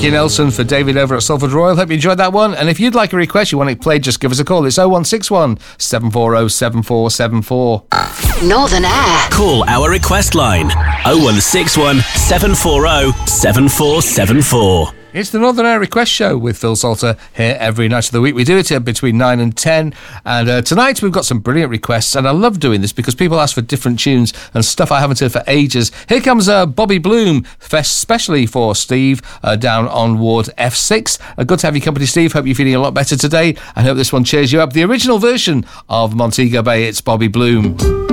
Ricky Nelson for David over at Salford Royal. Hope you enjoyed that one. And if you'd like a request, you want it played, just give us a call. It's 0161 740 7474. Northern Air. Call our request line 0161 740 7474. It's the Northern Air Request Show with Phil Salter here every night of the week. We do it here between 9 and 10. And tonight we've got some brilliant requests. And I love doing this because people ask for different tunes and stuff I haven't heard for ages. Here comes Bobby Bloom, especially for Steve down on Ward F6. Good to have your company, Steve. Hope you're feeling a lot better today. I hope this one cheers you up. The original version of Montego Bay, it's Bobby Bloom.